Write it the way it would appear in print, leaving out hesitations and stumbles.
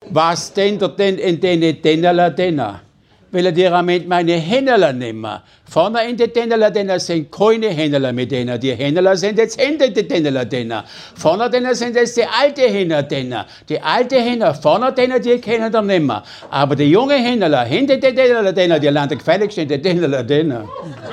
Was denn in den Dennerler Denner? Weil die mit meine Händler nehmen. Vorne in den Dennerler Denner sind keine Händler mit denen. Die Händler sind jetzt hinter den Dennerler Denner. Vorne Denner sind jetzt die alte Händler Denner. Die alte Händler, vorne Denner, die kennen dann nicht mehr. Aber die junge Händler hinter den Dennerler Denner, die landen gefälligst in den Dennerler Denner.